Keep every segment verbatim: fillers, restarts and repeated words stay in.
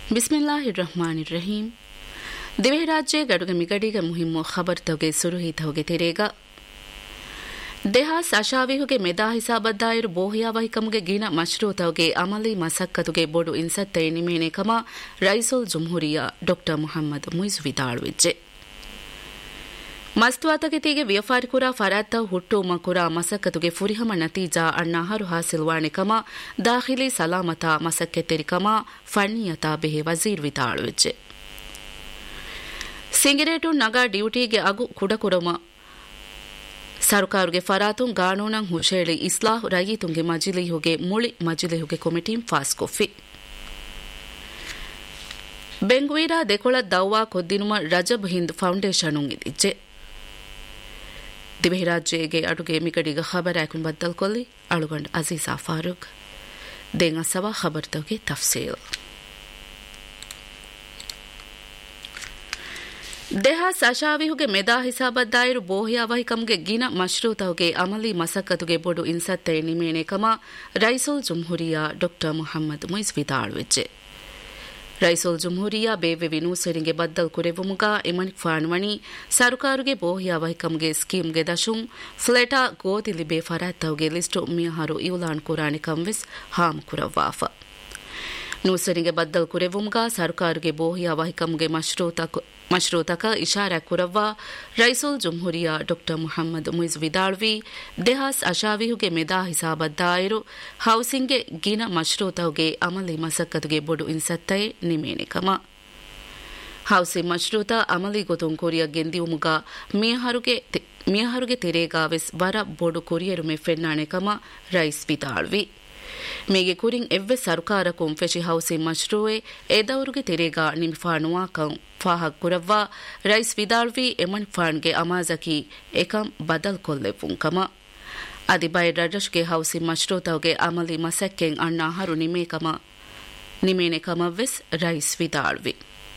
ಬಿಸ್ಮಿಲ್ಲಾಹಿರ್ ರಹಮಾನಿರ್ ರಹೀಂ ದಿವೆ ರಾಜ್ಯ ಗಡುಗ ಮಿಗಡಿಗ ಮುಹಿಮ್ಮು ಖಬರ್ ತೋಗೆ ಸುರುಹಿ ತೋಗೆ ತೆರೆಗ ದೆಹಾಸ್ ಅಶಾವಿಹುಗೆ ಮೆದಾ ಹಿಸಾಬದ್ದಾಯಿರು ಬೋಹಿಯಾವಹಿ ಕಮುಗೆ ಗಿನ ಮಶ್ರೂತವಗೆ ಅಮಲಿ ಮಸಕ್ಕತುಗೆ ಬೋಡು ಇನ್ಸತ್ತೈ ನಿಮೇನೆ ಕಮ ರೈಸುಲ್ ಜುಮ್ಹುರಿಯಾ ಡಾಕ್ಟರ್ ಮುಹಮ್ಮದ್ ಮುಯಿಜ್ ವಿದಾಳುವಿಜ್ಜೆ ಮಸ್ತುವಾತಗೆ ತೀಗೆ ವ್ಯಫಾರಿಕುರಾ ಫರಾತ್ತವ್ ಹುಟ್ಟುಮ ಕುರಾ ಮಸಕ್ಕತುಗೆ ಫುರಿಹಮ ನತೀಜಾ ಅಣ್ಣಾಹರು ಹಾಸಿಲ್ವಾಣೆ ಕಮ ದಾಖಿಲಿ ಸಲಾಮತಾ ಮಸಕ್ಕೆ ತೆರಿಕಮ ಫಣ್ಣಿಯತಾ ಬೆಹೆ ವಜೀರ್ ವಿದಾಳುವಿಜ್ಜೆ ಸಿಂಗಿರೇಟು ನಗಾ ಡ್ಯೂಟಿಗೆ ಅಗು ಕುಡಕುರಮ ಸರ್ಕಾರುಗೆ ಫರಾತುಂ ಗಾನೂನಂ ಹುಷೇಳಿ ಇಸ್ಲಾಹ್ ರಯೀತುಂಗೆ ಮಜಿಲಿಹುಗೆ ಮುಳಿ ಮಜಿಲಿಹುಗೆ ಕೊಮಿಟೀಂ ಫಾಸ್ಕೊಫಿ ಬೆಂಗುವೀರಾ ದೆಕೊಳ ದವ್ವಾ ಕೊದ್ದಿನುಮ ರಜಬ್ ಹಿಂದ್ ಫೌಂಡೇಶನುಂ ಇದಿಜ್ಜೆ ದಿವೆ ರಾಜ್ಯಗೆ ಅಡುಗೆ ಮಿಕಡಿಗ ಖಬರ್ ಆಕುನ್ ಬದ್ದಲ್ ಕೊಲ್ಲಿ ಅಳುಗಂಡ್ ಅಜೀಜಾ ಫಾರೂಕ್ ದೇಂಗ ಸವಾ ಖಬರ್ ತೋಗೆ ತಫ್ಸೀಲ್ ದೆಹಾಸ್ ಅಶಾವಿಹುಗೆ ಮೆದಾ ಹಿಸಾಬದ್ದಾಯಿರು ಬೋಹಿಯಾವಹಿ ಕಮ್ಗೆ ಗಿನ ಮಶ್ರೂತಹುಗೆ ಅಮಲಿ ಮಸಕ್ಕತುಗೆ ಬೋಡು ಇನ್ಸತ್ತೈ ನಿಮೇನೆ ಕಮ ರೈಸುಲ್ ಜುಮ್ಹುರಿಯಾ ಡಾಕ್ಟರ್ ಮುಹಮ್ಮದ್ ಮುಯಿಜ್ ವಿದಾಳುವಿಜ್ಜೆ ರೈಸುಲ್ ಜುಮ್ಹುರಿಯಾ ಬೇವೆ ವಿನೂಸೆರಿಂಗೆ ಬದ್ದಲ್ ಕುರೆವುಮುಗ ಎಮನಿಕ್ ಫಾಣ್ವಣಿ ಸರ್ಕಾರುಗೆ ಬೋಹಿಯಾವಹಿ ಕಮ್ಗೆ ಸ್ಕೀಮ್ಗೆ ದಶುಂ ಫ್ಲೆಟಾ ಗೋದಿಲಿ ಬೇ ಫರಾತ್ತವುಗೆ ಲಿಸ್ಟು ಮಿಯಹಾರು ಇವುಲಾಣ್ ಕುರಾಣಿ ಕಂವಿಸ್ ಹಾಮ್ ಕುರವ್ವಾಫ ನೂಸೆರಿಂಗೆ ಬದ್ದಲ್ ಕುರೆವುಮುಗ ಸರ್ಕಾರುಗೆ ಬೋಹಿಯಾವಹಿ ಕಮ್ಗೆ ಮಶ್ರೂತ ಮಶ್ರೂತಕ ಇಶಾರಾ ಕುರವ್ವ ರೈಸುಲ್ ಜುಮ್ಹುರಿಯಾ ಡಾಕ್ಟರ್ ಮುಹಮ್ಮದ್ ಮುಯಿಜ್ ವಿದಾಳ್ವಿ ದೆಹಾಸ್ ಅಶಾವಿಹುಗೆ ಮೆದಾ ಹಿಸಾಬದ್ದಾಯಿರು ಹೌಸಿಂಗ್ಗೆ ಗಿನ ಮಶ್ರೂತಹುಗೆ ಅಮಲಿ ಮಸಕ್ಕತುಗೆ ಬೊಡು ಇನ್ಸತ್ತೈ ನಿಮೇನೆ ಕಮ ಹೌಸಿ ಮಶ್ರೂತ ಅಮಲಿ ಗೊತುಂ ಕೊರಿಯ ಗೆಂದಿವುಮುಗ ಮಿಯಹರುಗೆ ಮಿಯಹರುಗೆ ತೆರೆಗಾವೆಸ್ ವರ ಬೊಡು ಕೊರಿಯರುಮೆ ಫೆನ್ನಾಣೆ ಕಮ ರೈಸ್ ವಿದಾಳ್ವಿ ಮೇಗೆ ಕುರಿಂ ಎವ್ವೆ ಸರ್ಕಾರಕುಂ ಫೆಶಿ ಹೌಸಿ ಮಶ್ರೂವೆ ಎದವರುಗೆ ತೆರೆಗಾ ನಿಮಿಫಾಣುವಾಕಂ ಫಾಹಕ್ ಕುರವ್ವ ರೈಸ್ ವಿದಾಳ್ವಿ ಎಮನ್ ಫಾಣ್ಗೆ ಅಮಾಜಕಿ ಏಕಂ ಬದಲ್ ಕೊಲ್ಲೆವುಂ ಕಮ ಅದಿಬೈ ರಜಶ್ಗೆ ಹೌಸಿ ಮಶ್ರೂತವ್ಗೆ ಅಮಲಿ ಮಸಕ್ಕೆಂ ಅಣ್ಣಾಹರು ನಿಮೇ ಕಮ ನಿಮೇನೆ ಕಮವ್ವೆಸ್ ರೈಸ್ ವಿದಾಳ್ವಿ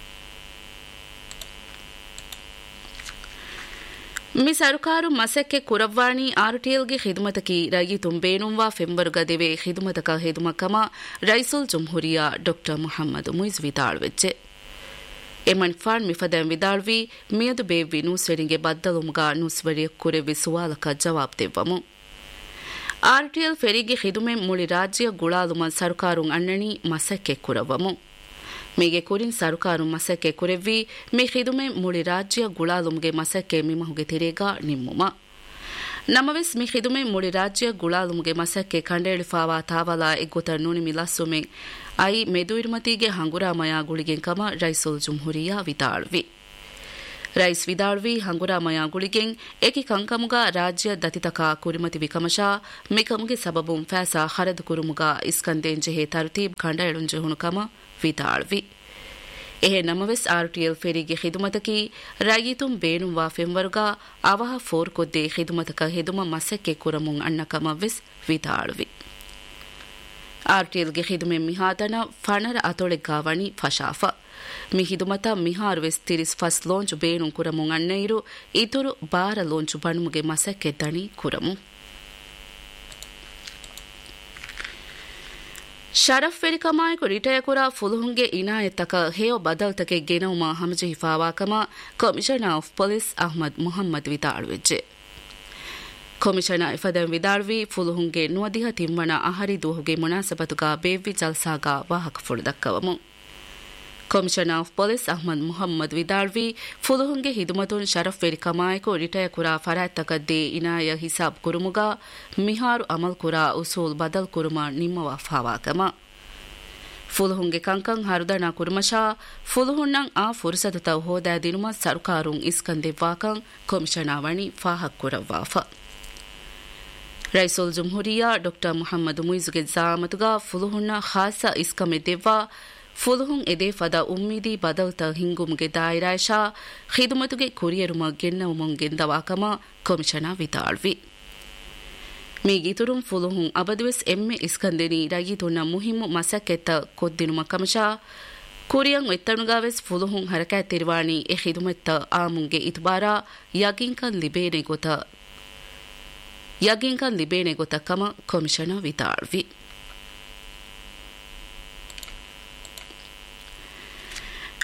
ಮಿ ಸರ್ಕಾರು ಮಸಕ್ಕೆ ಕುರವ್ವಾಣಿ ಆರ್ಟಿಎಲ್ಗೆ ಖಿದ್ಮತಕಿ ರಯೀತುಂ ಬೇನುಂವಾ ಫೆಂಬರು ಗದೆವೆ ಖಿದ್ಮತಕ ಹೆದುಮಕಮ ರೈಸುಲ್ ಜುಮ್ಹುರಿಯಾ ಡಾಕ್ಟರ್ ಮುಹಮ್ಮದ್ ಮುಯಿಜ್ ವಿದಾಳ್ವೆಜ್ಜೆ ಎಮನ್ ಫಾಣ್ ಮಿಫದಂ ವಿದಾಳ್ವಿ ಮಿಯದು ಬೇವ್ವಿ ನೂಸ್ವೆರಿಂಗೆ ಬದ್ದಲುಮುಗ ನೂಸ್ವರಿಯ ಕುರೆವಿ ಸುವಾಲಕ ಜವಾಬ್ ದೆವ್ವಮು ಆರ್ಟಿಎಲ್ ಫೆರಿಗೆ ಖಿದುಮೆ ಮುಳಿ ರಾಜ್ಯ ಗುಳಾಲುಮ ಸರ್ಕಾರುಂ ಅಣ್ಣಣಿ ಮಸಕ್ಕೆ ಕುರವಮು ಮೇಗೆ ಕುರಿನ್ ಸರ್ಕಾರು ಮಸಕ್ಕೆ ಕುರೆವ್ವಿ ಮಿ ಖಿದುಮೆ ಮುಳಿ ರಾಜ್ಯ ಗುಳಾಲುಮ್ಗೆ ಮಸಕ್ಕೆ ಮಿಮಹುಗೆ ತಿರೇಗ ನಿಮ್ಮುಮ ನಮವೆಸ್ ಮಿ ಖಿದುಮೆ ಮುಳಿ ರಾಜ್ಯ ಗುಳಾಲುಮ್ಗೆ ಮಸಕ್ಕೆ ಕಂಡೇಳಿಫಾವಾ ತಾವಲ ಎಗ್ಗುತ ನುಣಿ ಮಿಲಸ್ಸುಮೆ ಐ ಮೆದುಯಿರ್ಮತಿಗೆ ಹಂಗುರಾಮಯ ಗುಳಿಗೆಂ ಕಮ ರೈಸುಲ್ ಜುಮ್ಹುರಿಯಾ ವಿದಾಳ್ವಿ ರೈಸ್ ವಿದಾಳ್ವಿ ಹಂಗುರಾಮಯ ಗುಳಿಗೆಂ ಏಕಿ ಕಂಕಮುಗ ರಾಜ್ಯ ದತಿತಕ ಕುರಿಮತಿ ವಿಕಮಶಾ ಮಿಕಮುಗೆ ಸಬಬುಂ ಫಾಸಾ ಖರದು ಕುರುಮುಗ ಇಸ್ಕಂದೇನ್ ಜೆಹೆ ತರ್ತೀಬ್ ಕಂಡೇಳುಂಜೆ ಹುಣುಕಮ ವಿದಾಳ್ವಿ ಎಹೆ ನಮವೆಸ್ ಆರ್ಟಿಎಲ್ ಫೆರಿಗೆ ಖಿದುಮತಕಿ ರಯೀತುಂ ಬೇನುವಾ ಫೆಂವರ್ಗ ಅವಹ ಫೋರ್ ಕೊದ್ದೆ ಖಿದುಮತಕ ಹೆದುಮ ಮಸಕ್ಕೆ ಕುರಮುಂ ಅಣ್ಣಕಮವೆಸ್ ವಿದಾಳ್ವಿ ಆರ್ಟಿಎಲ್ಗೆ ಖಿದುಮೆ ಮಿಹಾತನ ಫಣರ ಅತೊಳೆಗಾವಣಿ ಫಶಾಫ ಮಿ ಹಿದುಮತ ಮಿಹಾರ್ವೆಸ್ ತಿರಿಸ್ ಫಸ್ ಲೋಂಚು ಬೇನು ಕುರಮುಂ ಅಣ್ಣೈರು ಇತುರು ಬಾರ ಲೋಂಚು ಬಣುಮುಗೆ ಮಸಕ್ಕೆ ದಣಿ ಕುರಮು Shroff ವೆರಿಕಮಾಯಕು ರಿಟಯಕುರಾ ಫುಲುಹುಂಗೆ ಇನಾಯತಕ ಹೇಯೋ ಬದಲ್ತಕೆ ಗೆನೌಮ ಹಮಜೆ ಹಿಫಾವಾಕಮ commissioner of police Ahmed Muhammad ವಿದಾಳ್ವೆಜ್ಜೆ commissioner ಇಫದಂ ವಿದಾಳ್ವಿ ಫುಲುಹುಂಗೆ ನುವದಿಹ ತಿಮ್ಮಣ ಅಹರಿ ದೂಹುಗೆ ಮುನಾಸಬತುಗ ಬೇವ್ವಿ ಜಲ್ಸಾಗ ವಾಹಕ ಫುಳುದಕ್ಕವಮು commissioner of police Ahmed Muhammad ವಿದಾಳ್ವಿ ಫುಲುಹುಂಗೆ ಹಿದುಮತುನ್ Shroff ವೆರಿಕಮಾಯಕು ರಿಟಯಕುರಾ ಫರಾತ್ತಕದ್ದೆ ಇನಾಯ ಹಿಸಾಬ್ ಕುರುಮುಗ ಮಿಹಾರು Amal ಕುರಾ ಉಸೂಲ್ ಬದಲ್ ಕುರುಮ ನಿಮ್ಮವ ಫಾವಾಕಮ ಫುಲುಹುಂಗೆ ಕಂಕಂ ಹರುದಣ ಕುರುಮಶಾ ಫುಲುಹುನ್ನಂ ಆ ಫುರ್ಸತುತ ಹೋದಾ ದಿನುಮ ಸರ್ಕಾರುಂ ಇಸ್ಕಂದೆವ್ವಾಕಂ ಕಮಿಷನರ್ ವಣಿ ಫಾಹಕ್ ಕುರವ್ವಾಫ ರೈಸುಲ್ ಜುಮ್ಹುರಿಯಾ ಡಾಕ್ಟರ್ ಮುಹಮ್ಮದ್ ಮುಯಿಜ್ಗೆ ಜಾಮತುಗ ಫುಲುಹುನ್ನ ಖಾಸ ಇಸ್ಕಮೆ ದೆವ್ವಾ ಫುಲುಹುಂ ಎದೆ ಫದ ಉಮ್ಮೀದಿ ಬದಲ್ತ ಹಿಂಗುಮ್ಗೆ ದಾಯಿರಾಯಶಾ ಖಿದುಮತುಗೆ ಕುರಿಯರುಮ ಗೆನ್ನವುಮುಂ ಗೆಂದವಾಕಮ ಕಮಿಷನರ್ ವಿದಾಳ್ವಿ ಮೀಗಿತುರುಂ ಫುಲುಹುಂ ಅಬದುವೆಸ್ ಎಮ್ಮೆ ಇಸ್ಕಂದೆನಿ ರಯೀತುನ್ನ ಮುಹಿಮ್ಮು ಮಸಕ್ಕೆತ್ತ ಕೊದ್ದಿನುಮ ಕಮಶಾ ಕುರಿಯಂ ಎತ್ತಣುಗಾವೆಸ್ ಫುಲುಹುಂ ಹರಕಾಯ್ ತಿರುವಾಣಿ ಎ ಖಿದುಮೆತ್ತ ಆಮುಂಗೆ ಇತುಬಾರಾ ಯಗಿಂಕನ್ ಲಿಬೇನೆ ಗೊತ ಯಗಿಂಕನ್ ಲಿಬೇನೆ ಗೊತ ಕಮ ಕಮಿಷನರ್ ವಿದಾಳ್ವಿ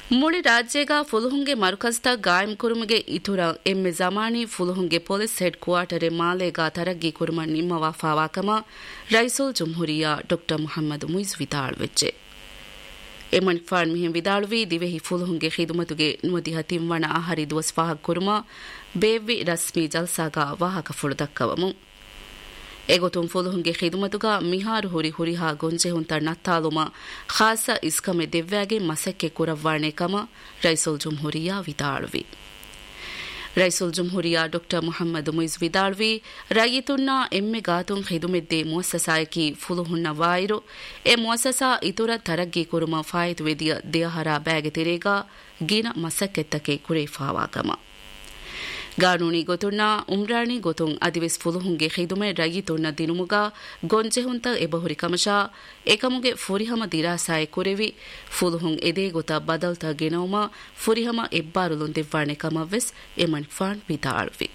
ಮುಳಿ ರಾಜ್ಯಗ ಫುಲುಹುಂಗೆ ಮರುಕಸ್ತ ಗಾಯಂ ಕುರುಮಗೆ ಇತುರ ಎಮ್ಮೆ ಜಮಾನಿ ಫುಲುಹುಂಗೆ ಪೊಲೀಸ್ ಹೆಡ್ ಕ್ವಾರ್ಟರೆ ಮಾಲೆಗ ತರಗ್ಗಿ ಕುರುಮ ನಿಮ್ಮ ವಫಾವಾಕಮ ರೈಸುಲ್ ಜುಮ್ಹುರಿಯಾ ಡಾಕ್ಟರ್ ಮುಹಮ್ಮದ್ ಮುಯಿಜ್ ವಿದಾಳ್ವೆಚ್ಚೆ ಎಮನ್ ಫಾನ್ ಮಿಹಿಂ ವಿದಾಳುವಿ ದಿವೆಹಿ ಫುಲುಹುಂಗೆ ಖಿದುಮತುಗೆ ನುದಿ ಹತಿಂವಣ ಆಹರಿ ದುವಸ್ ಫಾಹಕ್ ಕುರುಮ ಬೇವ್ವಿ ರಸ್ಮಿ ಜಲ್ಸಾಗ ವಾಹಕ ಫುಳು ದಕ್ಕವಮು ಎಗೊತುಂ ಫುಲುಹುಂಗೆ ಖಿದುಮತುಗ ಮಿಹಾರು ಹುರಿ ಹುರಿಹಾ ಗೊಂಜೆ ಹುಂತ ನತ್ತಾಲುಮ ಖಾಸ ಇಸ್ಕಮೆ ದೆವ್ವಾಗೆ ಮಸಕ್ಕೆ ಕುರವ್ವಾಣೆ ಕಮ ರೈಸುಲ್ ಜುಮ್ಹುರಿಯಾ ವಿದಾಳುವಿ ರೈಸುಲ್ ಜುಮ್ಹುರಿಯಾ ಡಾಕ್ಟರ್ ಮುಹಮ್ಮದ್ ಮುಯಿಜ್ ವಿದಾಳುವಿ ರೈಯಿತುನ್ನ ಎಮ್ಮೆ ಗಾತುಂ ಖಿದುಮೆದ್ದೆ ಮುವಸ್ಸಸಾಯಕಿ ಫುಲುಹುನ್ನ ವಾಯಿರು ಎ ಮುವಸ್ಸಸಾ ಇತುರ ತರಗ್ಗಿ ಕುರುಮ ಫಾಯಿತು ವೆದಿಯ ದೇಹರ ಬ್ಯಾಗೆ ತೆರೆಗ ಗಿನ ಮಸಕ್ಕೆತ್ತಕೆ ಕುರೇಫಾವಾಗಮ ಗಾನೂನಿ ಗೊತುನ್ನ ಉಮ್ರಾಣಿ ಗೊತುಂ ಅದಿವೆಸ್ ಫುಲುಹುಂಗೆ ಖಿದುಮೆ ರೈಯಿತುನ್ನ ದಿನುಮುಗ ಗೊಂಜೆಹುಂತ ಎಬಹುರಿ ಕಮಶಾ ಏಕಮುಗೆ ಫುರಿಹಮ ದಿರಾಸಾಯ ಕುರೆವಿ ಫುಲುಹುಂ ಎದೆ ಗೊತ ಬದಲ್ತ ಗೆನೌಮ ಫುರಿಹಮ ಎಬ್ಬಾರುಲುಂ ದೆವ್ವಾಣೆ ಕಮವೆಸ್ ಎಮನ್ ಫಾನ್ ವಿದಾಳ್ವಿ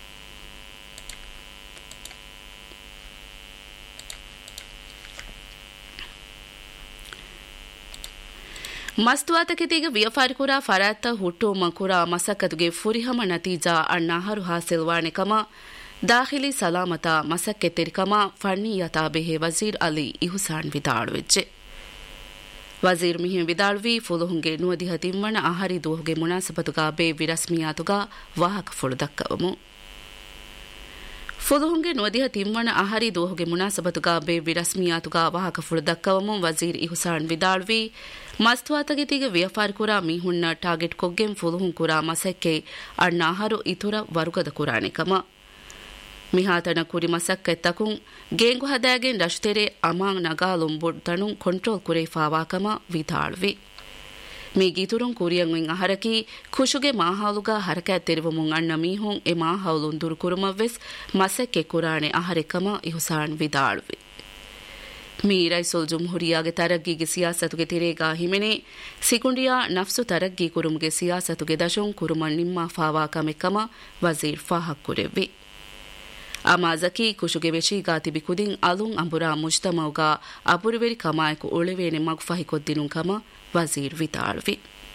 ಮಸ್ತುವಾತಕೆತಿಗೆ ವಿಯಫಾರಿಕುರ ಫರಾತ್ತ ಹುಟ್ಟು ಮಕುರ ಮಸಕ್ಕದುಗೆ ಫುರಿಹಮ ನತೀಜಾ ಅಣ್ಣಾಹರು ಹಾಸಿಲ್ವಾಣೆ ಕಮ ದಾಖಿಲಿ ಸಲಾಮತ ಮಸಕ್ಕೆ ತೆರಿಕಮ ಫಣ್ಣಿಯತಾ ಬೆಹೆ ವಜೀರ್ ಅಲಿ ಇಹುಸಾನ್ ವಿದಾಳುವೆಚ್ಚೆ ವಜೀರ್ ಮಿಹಿಂ ವಿದಾಳುವಿ ಫುಲುಹುಂಗೆ ನುವದಿ ಹತಿಂವಣ ಆಹರಿ ದೂಹುಗೆ ಮುನಾಸಬತುಗ ಬೇ ವಿರಸ್ಮಿಯಾತುಗ ವಾಹಕ ಫುಳು ದಕ್ಕವಮು ಫುಲುಹುಂಗೆ ನುವದಿಹ ತಿಮ್ಮಣ ಆಹರಿ ದೋಹುಗೆ ಮುನಾಸಬತುಗ ಬೇ ವಿರಸ್ಮಿಯಾತುಗ ವಾಹಕ ಫುಳು ದಕ್ಕವಮು ವಜೀರ್ ಇಹುಸಾನ್ ವಿದಾಳುವಿ ಮಸ್ತುವಾತಗೆತಿಗೆ ವಿಯಫಾರಿಕುರ ಮೀಹುಣ್ಣ ಟಾರ್ಗೆಟ್ ಕೊಗ್ಗೆಂ ಫುಲುಹುಂ ಕುರ ಮಸಕ್ಕೆ ಅಣ್ಣಾಹರು ಇತುರ ವರುಗದ ಕುರಾಣಿಕಮ ಮಿಹಾತನ ಕುರಿ ಮಸಕ್ಕೆ ತಕುಂ ಗೇಂಗು ಹದಾಗೆನ್ ರಶ್ತೆರೆ ಅಮಾಂಗ್ ನಗಾಲುಂ ಬುಡ್ತಣುಂ ಕಂಟ್ರೋಲ್ ಕುರೇಫಾವಾಕಮ ವಿದಾಳುವಿ ಮೀ ಗೀತುರುಂ ಕುರಿಯಂವಿಂ ಅಹರಕಿ ಖುಷುಗೆ ಮಾಹಾಲುಗ ಹರಕ ತೆರಿವಮುಂ ಅಣ್ಣ ಮೀಹುಂ ಎ ಮಾಹಾಲುಂ ದುರು ಕುರುಮವ್ವೆಸ್ ಮಸಕ್ಕೆ ಕುರಾಣೆ ಅಹರೆಕಮ ಇಹುಸಾನ್ ವಿದಾಳುವಿ ಮೀ ರೈಸುಲ್ ಜುಮ್ಹುರಿಯಾಗೆ ತರಗ್ಗಿಗೆ ಸಿಯಾಸತುಗೆ ತಿರೇಗಾ ಹಿಮೆನೆ ಸಿಕುಂಡಿಯಾ ನಫ್ಸು ತರಗ್ಗಿ ಕುರುಮ್ಗೆ ಸಿಯಾಸತುಗೆ ದಶುಂ ಕುರುಮನ್ ನಿಮ್ಮ ಫಾವಾಕಮೆಕಮ ವಜೀರ್ ಫಾಹಕ್ ಕುರೆವ್ವಿ ಅಮಾಜಕಿ ಕುಶುಗೆ ವೆಶೀಗಾ ತಿಬಿ ಕುದಿಂ ಅಲುಂ ಅಂಬುರಾ ಮುಜ್ತಮೌಗಾ ಅಬುರುವೆರಿ ಕಮಾಯಕು ಉಳೆವೇನೆ ಮಗ್ಫಹಿ ಕೊದ್ದಿನುಂ ಕಮ ವಜೀರ್ ವಿದಾಳ್ವಿ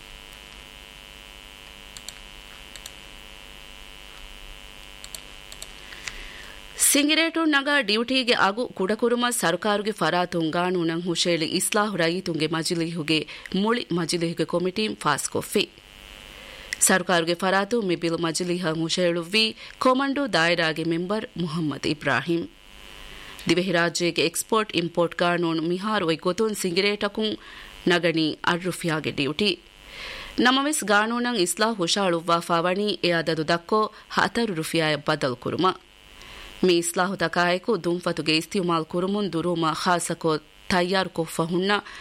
ಸಿಂಗಿರೇಟು ನಗ ಡ್ಯೂಟಿಗೆ ಆಗು ಕುಡಕುರುಮ ಸರ್ಕಾರುಗೆ ಫರಾತುಂ ಗಾನೂನಂ ಹುಶೇಲಿ ಇಸ್ಲಾಹು ರೈತುಂಗೆ ಮಜಿಲಿಹುಗೆ ಮುಳಿ ಮಜಿಲಿಹುಗೆ ಕೊಮಿಟಿ ಫಾಸ್ಕೊಫಿ ಸರ್ಕಾರುಗೆ ಫರಾತು ಮಿಬಿಲ್ ಮಜಿಲಿಹ ಹುಶೇಳುವಿ ಕೊಮಂಡು ದಾಯರಾಗೆ member Muhammad Ibrahim ದಿವೆಹಿ ರಾಜ್ಯಗೆ export import ಗಾನೂನು ಮಿಹಾರು ಗೊತುನ್ ಸಿಂಗಿರೇಟಕುಂ ನಗಣಿ ಅರ್ರುಫಿಯಾಗೆ duty ನಮವೆಸ್ ಗಾನೂನಂ ಇಸ್ಲಾಹ್ ಹುಶಾಳುವ್ವಾ ಫಾವಣಿ A ಅದದು ದಕ್ಕೋ ಹತರು ರುಫಿಯಾಯ ಬದಲ್ ಕುರುಮ ಮೀ ಇಸ್ಲಾಹು ತಕಾಯಕು ದುಂಫತುಗೆ ಇಸ್ತಿಮಾಲ್ ಕುರುಮುನ್ ದುರುಮ ಖಾಸಕೋ ತಯ್ಯಾರು ಕೊಫ್ಫ ಹುಣ್ಣ